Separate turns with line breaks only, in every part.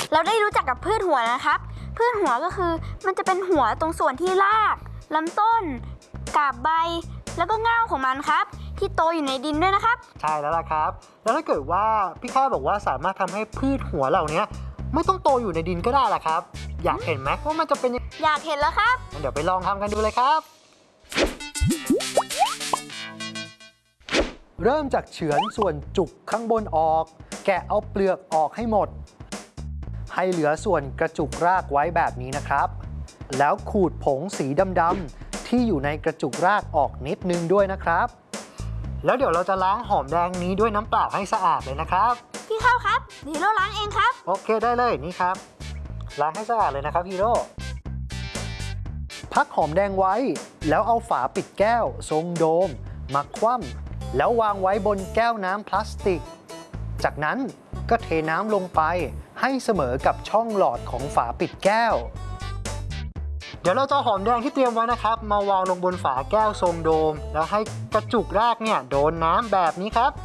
เราได้รู้จักกับพืชหัวนะครับพืชหัวก็คือมันจะเป็นหัวตรงส่วนที่รากลำต้นกาบใบแล้วก็เง่าของมันครับที่โตอยู่ในดินด้วยนะครับ
ใช่แล้วล่ะครับแล้วถ้าเกิดว่าพี่ข้าบอกว่าสามารถทำให้พืชหัวเหล่านี้ไม่ต้องโตอยู่ในดินก็ได้ล่ะครับอยากเห็นไหมว่ามันจะเป็น
อยากเห็นแล้วครับ
เดี๋ยวไปลองทำกันดูเลยครับเริ่มจากเฉือนส่วนจุกข้างบนออกแกะเอาเปลือกออกให้หมดให้เหลือส่วนกระจุกรากไว้แบบนี้นะครับแล้วขูดผงสีดำๆที่อยู่ในกระจุกรากออกนิดนึงด้วยนะครับแล้วเดี๋ยวเราจะล้างหอมแดงนี้ด้วยน้ำเปล่าให้สะอาดเลยนะครับ
พี่ข้าวครับฮีโร่ล้างเองครับ
โอเคได้เลยนี่ครับล้างให้สะอาดเลยนะครับฮีโร่พักหอมแดงไว้แล้วเอาฝาปิดแก้วทรงโดมมาคว่ำแล้ววางไว้บนแก้วน้ำพลาสติกจากนั้นก็เทน้ำลงไปให้เสมอกับช่องหลอดของฝาปิดแก้วเดี๋ยวเราจะหอมแดงที่เตรียมไว้นะครับมาวางลงบนฝาแก้วทรงโดมแล้วให้กระจุกรากเนี่ยโดนน้ำแบบนี้ครับ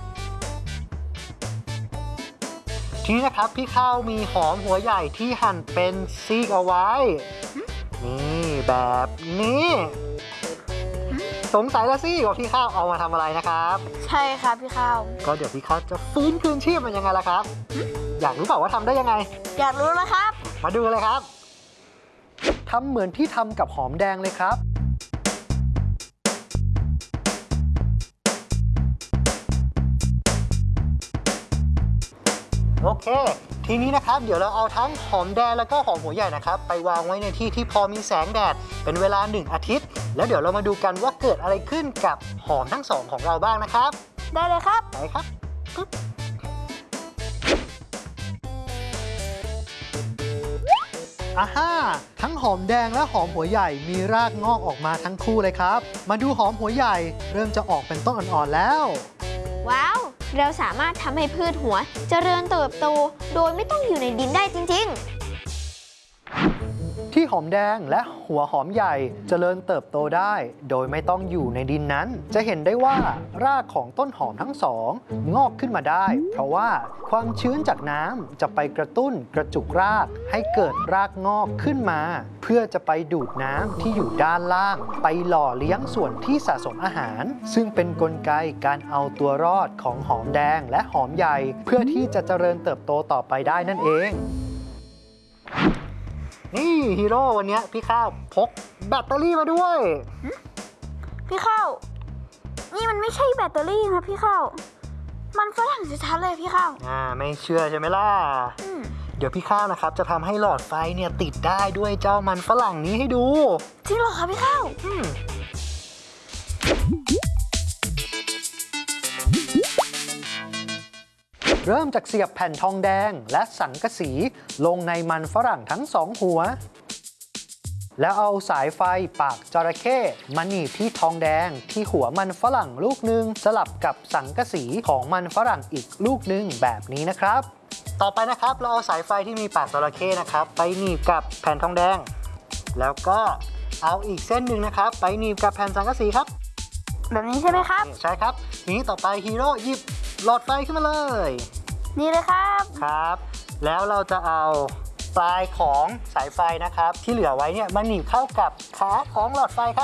ทีนี้นะครับพี่ข้าวมีหอมหัวใหญ่ที่หั่นเป็นซีกเอาไว้นี่แบบนี้สงสัยแล้วสิว่าพี่ข้าวเอามาทำอะไรนะครับ
ใช่ครับพี่ข้าว
ก็เดี๋ยวพี่ข้าวจะฟื้นคืนชีพมันยังไงล่ะครับอยากรู้เปล่าว่าทำได้ยังไง
อยากรู้แล้วครับ
มาดูเลยครับทำเหมือนที่ทำกับหอมแดงเลยครับโอเคทีนี้นะครับเดี๋ยวเราเอาทั้งหอมแดงแล้วก็หอมหัวใหญ่นะครับไปวางไว้ในที่ที่พอมีแสงแดดเป็นเวลา1 อาทิตย์แล้วเดี๋ยวเรามาดูกันว่าเกิดอะไรขึ้นกับหอมทั้งสองของเราบ้างนะครับ
ได้เลยครับ
ไปครับอ่าฮ่าทั้งหอมแดงและหอมหัวใหญ่มีรากงอกออกมาทั้งคู่เลยครับมาดูหอมหัวใหญ่เริ่มจะออกเป็นต้นอ่อนๆแล้ว
ว้าวเราสามารถทำให้พืชหัวเจริญเติบโตโดยไม่ต้องอยู่ในดินได้จริงๆ
ที่หอมแดงและหัวหอมใหญ่เจริญเติบโตได้โดยไม่ต้องอยู่ในดินนั้นจะเห็นได้ว่ารากของต้นหอมทั้งสองงอกขึ้นมาได้เพราะว่าความชื้นจากน้ำจะไปกระตุ้นกระจุกรากให้เกิดรากงอกขึ้นมาเพื่อจะไปดูดน้ำที่อยู่ด้านล่างไปหล่อเลี้ยงส่วนที่สะสมอาหารซึ่งเป็นกลไกการเอาตัวรอดของหอมแดงและหอมใหญ่เพื่อที่จะเจริญเติบโตต่อไปได้นั่นเองนี่ฮีโร่วันนี้พี่ข้าวพกแบตเตอรี่มาด้วย
พี่ข้าวนี่มันไม่ใช่แบตเตอรี่นะพี่ข้าวมันฝรั่งชัดๆเลยพี่ข้าว
ไม่เชื่อใช่ไหมล่ะเดี๋ยวพี่ข้าวนะครับจะทำให้หลอดไฟเนี่ยติดได้ด้วยเจ้ามันฝรั่งนี้ให้ดู
จริงเหรอคะพี่ข้าว
เริ่มจากเสียบแผ่นทองแดงและสังกะสีลงในมันฝรั่งทั้งสองหัวแล้วเอาสายไฟปากจระเข้มาหนีบที่ทองแดงที่หัวมันฝรั่งลูกหนึ่งสลับกับสังกะสีของมันฝรั่งอีกลูกหนึ่งแบบนี้นะครับต่อไปนะครับเราเอาสายไฟที่มีปากจระเข้นะครับไปหนีบกับแผ่นทองแดงแล้วก็เอาอีกเส้นหนึ่งนะครับไปหนีบกับแผ่นสังกะสีครับ
แบบนี้ใช่ไหมครับ
ใช่ครับทีนี้ต่อไปฮีโร่หยิบหลอดไฟขึ้นมาเลย
นี่เลยครับ
ครับแล้วเราจะเอาปลายของสายไฟนะครับที่เหลือไว้เนี่ยมาหนีบเข้ากับขาของหลอดไฟครับ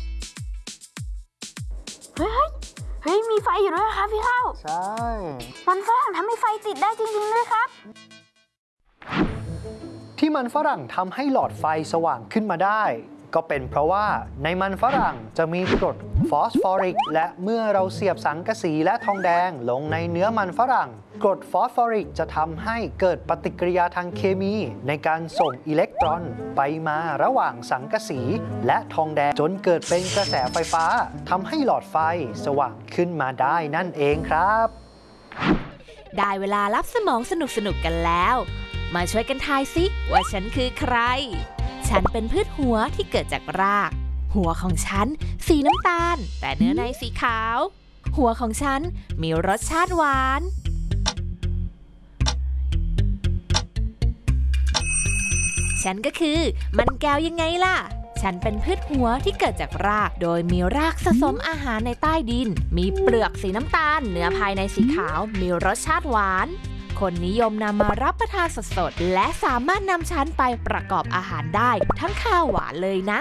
เฮ้ยมีไฟอยู่ด้วยครับพี่ข้าว
ใช่
มันฝรั่งทำให้ไฟติดได้จริงๆด้วยครับ
ที่มันฝรั่งทำให้หลอดไฟสว่างขึ้นมาได้ก็เป็นเพราะว่าในมันฝรั่งจะมีกรดฟอสฟอริกและเมื่อเราเสียบสังกะสีและทองแดงลงในเนื้อมันฝรั่งกรดฟอสฟอริกจะทำให้เกิดปฏิกิริยาทางเคมีในการส่งอิเล็กตรอนไปมาระหว่างสังกะสีและทองแดงจนเกิดเป็นกระแสไฟฟ้าทำให้หลอดไฟสว่างขึ้นมาได้นั่นเองครับ
ได้เวลารับสมองสนุกกันแล้วมาช่วยกันทายซิว่าฉันคือใครฉันเป็นพืชหัวที่เกิดจากรากหัวของฉันสีน้ำตาลแต่เนื้อในสีขาวหัวของฉันมีรสชาติหวานฉันก็คือมันแก้วยังไงล่ะฉันเป็นพืชหัวที่เกิดจากรากโดยมีรากสะสมอาหารในใต้ดินมีเปลือกสีน้ำตาลเนื้อภายในสีขาวมีรสชาติหวานคนนิยมนำมารับประทานสดๆและสามารถนำชั้นไปประกอบอาหารได้ทั้งข้าวหวานเลยนะ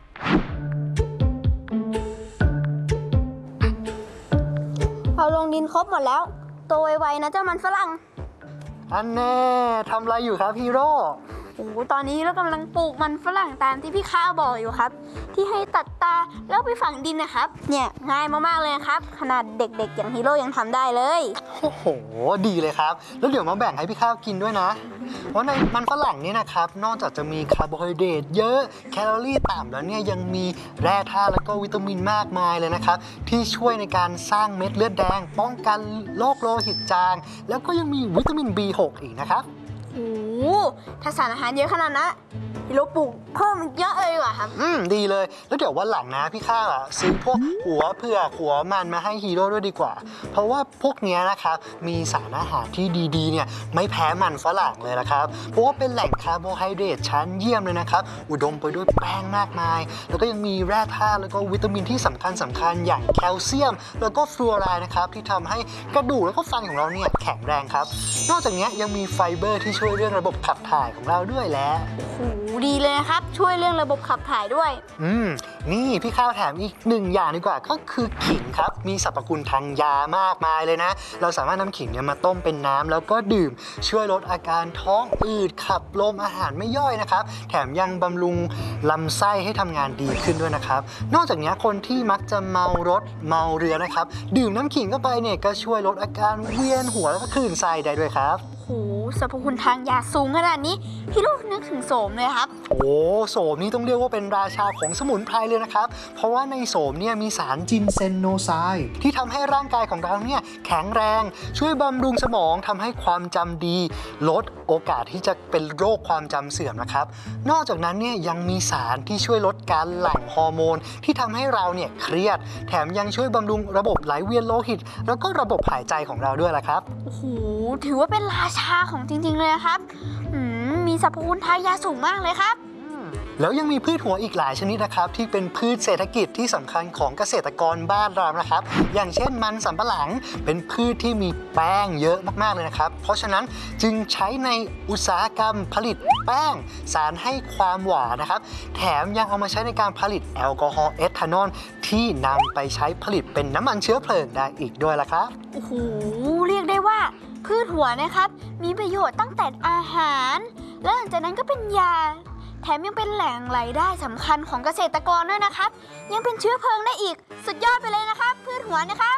เอาลงดินครบหมดแล้วโตไวๆนะเจ้ามันฝรั่ง
อันแน่ทำอะไรอยู่ครับฮีโร่
โอ้โหตอนนี้เรากำลังปลูกมันฝรั่งตามที่พี่ข้าวบอกอยู่ครับ ที่ให้ตัดตาแล้วไปฝังดินนะครับ เนี่ยง่ายมากๆเลยครับขนาดเด็กๆอย่างฮีโร่ยังทำได้เลย
โอ้โหดีเลยครับแล้วเดี๋ยวมาแบ่งให้พี่ข้าวกินด้วยนะเพราะในมันฝรั่งนี่นะครับนอกจากจะมีคาร์โบไฮเดรตเยอะแคลอรี่ต่ำแล้วเนี่ยยังมีแร่ธาตุแล้วก็วิตามินมากมายเลยนะครับที่ช่วยในการสร้างเม็ดเลือดแดงป้องกันโรคโลหิตจางแล้วก็ยังมีวิตามิน B6 อีกนะครับ
โอ้โหถ้าสารอาหารเยอะขนาดนั้นฮีโร่ปลูกเพิ่มอีกเยอะเลยดีกว่าครับ
ดีเลยแล้วเดี๋ยววันหลังนะพี่ข้าวซื้อพวกหัวเผือกหัวมันมาให้ฮีโร่ด้วยดีกว่าเพราะว่าพวกเนี้ยนะครับมีสารอาหารที่ดีๆเนี่ยไม่แพ้มันฝรั่งเลยนะครับเพราะว่าเป็นแหล่งคาร์โบไฮเดรตชั้นเยี่ยมเลยนะครับอุดมไปด้วยแป้งมากมายแล้วก็ยังมีแร่ธาตุแล้วก็วิตามินที่สำคัญอย่างแคลเซียมแล้วก็ฟลูออไรด์นะครับที่ทำให้กระดูกแล้วก็ฟันของเราเนี่ยแข็งแรงครับนอกจากนี้ยังมีไฟเบอร์ที่ช่วยเรื่องระบบขับถ่ายของเราด้วยแหละ
โอ้โหดีเลยนะครับช่วยเรื่องระบบขับถ่ายด้วย
นี่พี่ข้าวแถมอีกหนึ่งอย่างดีกว่าก็คือขิงครับมีสรรพคุณทางยามากมายเลยนะเราสามารถนำขิงเนี่ยมาต้มเป็นน้ำแล้วก็ดื่มช่วยลดอาการท้องอืดขับลมอาหารไม่ย่อยนะครับแถมยังบำรุงลำไส้ให้ทำงานดีขึ้นด้วยนะครับนอกจากนี้คนที่มักจะเมารถเมาเรือนะครับดื่มน้ำขิงเข้าไปเนี่ยก็ช่วยลดอาการเวียนหัวแล้วก็คลื่นไส้ได้ด้วยครับ
โอ้โหสรรพคุณทางยาสูงขนาดนี้ฮีโร่นึกถึงโสมเลยครับ
โอ้โสมนี่ต้องเรียกว่าเป็นราชาของสมุนไพรเลยนะครับเพราะว่าในโสมเนี่ยมีสารจินเซนโนไซด์ที่ทำให้ร่างกายของเราเนี่ยแข็งแรงช่วยบำรุงสมองทำให้ความจำดีลดโอกาสที่จะเป็นโรคความจำเสื่อมนะครับนอกจากนั้นเนี่ยยังมีสารที่ช่วยลดการหลั่งฮอร์โมนที่ทำให้เราเนี่ยเครียดแถมยังช่วยบำรุงระบบไหลเวียนโลหิตแล้วก็ระบบหายใจของเราด้วยล่ะครับ
โอ้โหถือว่าเป็นราชาของจริงๆเลยครับมีสรรพคุณทางยาสูงมากเลยครับ
แล้วยังมีพืชหัวอีกหลายชนิดนะครับที่เป็นพืชเศรษฐกิจที่สำคัญของเกษตรกรบ้านเรานะครับอย่างเช่นมันสำปะหลังเป็นพืชที่มีแป้งเยอะมากๆเลยนะครับเพราะฉะนั้นจึงใช้ในอุตสาหกรรมผลิตแป้งสารให้ความหวานนะครับแถมยังเอามาใช้ในการผลิตแอลกอฮอล์เอทานอลที่นำไปใช้ผลิตเป็นน้ำมันเชื้อเพลิงได้อีกด้วยล่ะครับ
โอ้โหเรียกได้ว่าพืชหัวนะครับมีประโยชน์ตั้งแต่อาหารและหลังจากนั้นก็เป็นยาแถมยังเป็นแหล่งรายได้สำคัญของเกษตรกรด้วยนะครับยังเป็นเชื้อเพลิงได้อีกสุดยอดไปเลยนะครับพืชหัวนะครับ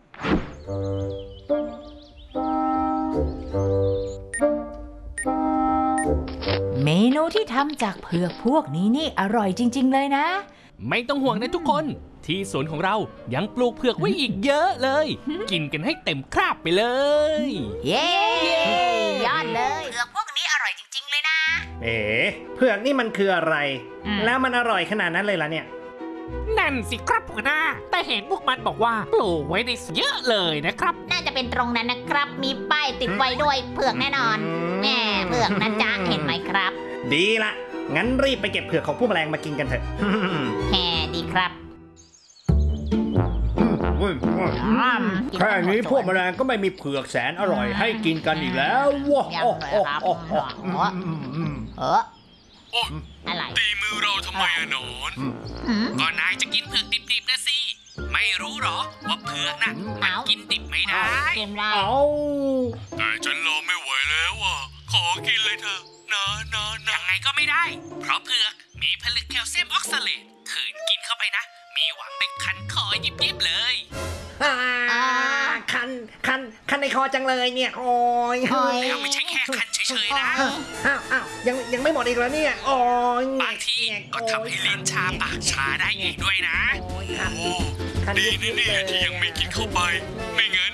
เมนูที่ทำจากเผือกพวกนี้นี่อร่อยจริงๆเลยนะ
ไม่ต้องห่วงนะทุกคนที่สวนของเรายังปลูกเผือกไว้อีกเยอะเลย กินกันให้เต็มคราบไปเลย
เย้ยอดเลยเผือกพวกนี้อร่อยจริงๆเลยนะ
เอ๋เผือกนี่มันคืออะไร แล้วมันอร่อยขนาดนั้นเลยล่ะเนี่ย
นั่นสิครับหัวหน้าแต่เห็นพวกมันบอกว่าปลูกไว้ได้เยอะเลยนะครับ
น่าจะเป็นตรงนั้นนะครับ มีป้ายติดไว้ด้วยเผือกแน่นอนแหมเผือกนะจ๊ะเห็นไหมครับ
ดีละงั้นรีบไปเก็บเผือกของผู้แมลงมากินกันเถอะ
แหมดีครับ
แค่นี้พวกแมลงก็ไม่มีเผือกแสนอร่อยให้กินกันอีกแล้วว้า
ยังเลยครับอะไร
ตีมือเราทำไมอะหนอนก็นายจะกินเผือกดิบๆนะสิไม่รู้หรอว่าเผือกน่ะมันกินดิบไม่ได้
กินได้
เอา
แต่ฉันรอไม่ไหวแล้วอ่ะขอกินเลยเถอะนะยังไงก็ไม่ได้เพราะเผือกมีผลึกแคลเซียมออกซาเลตขืนกินเข้าไปนะมีหวังได้คันคอยิบๆเลย
คันในคอจังเลยเนี่ย โอ้ย
แล้วไม่ใช่แค่คันเฉยๆนะ
อ้าวยังไม่หมดอีกแล้วเนี่ย โอ้ย
บางทีก็ทำให้ลิ้นชาปากชาได้อีกด้วยนะ
คัน
ดีนะเนี่ยที่ยังไม่กินเข้าไปไม่งั้น